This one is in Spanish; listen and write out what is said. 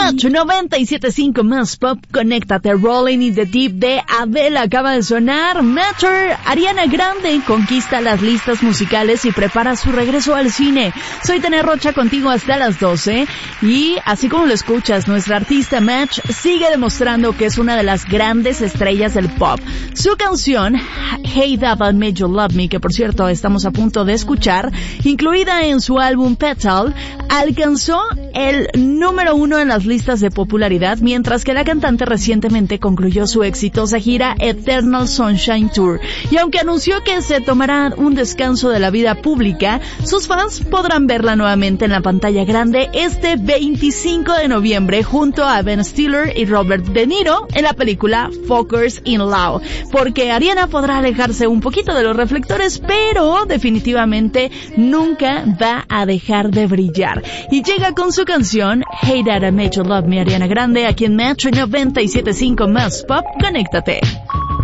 Match 97.5 más pop, conéctate. Rolling in the Deep de Adele acaba de sonar. Matter, Ariana Grande conquista las listas musicales y prepara su regreso al cine. Soy Tania Rocha contigo hasta las 12 y así como lo escuchas, nuestra artista Match sigue demostrando que es una de las grandes estrellas del pop. Su canción Hey That Made You Love Me, que por cierto estamos a punto de escuchar, incluida en su álbum Petal, alcanzó el número 1 en las listas de popularidad, mientras que la cantante recientemente concluyó su exitosa gira Eternal Sunshine Tour. Y aunque anunció que se tomará un descanso de la vida pública, sus fans podrán verla nuevamente en la pantalla grande este 25 de noviembre junto a Ben Stiller y Robert De Niro en la película Fuckers in Law, porque Ariana podrá alejarse un poquito de los reflectores, pero definitivamente nunca va a dejar de brillar. Y llega con su canción Hey That I Made You Love Me, Ariana Grande, aquí en Metro 97.5 más pop, conéctate.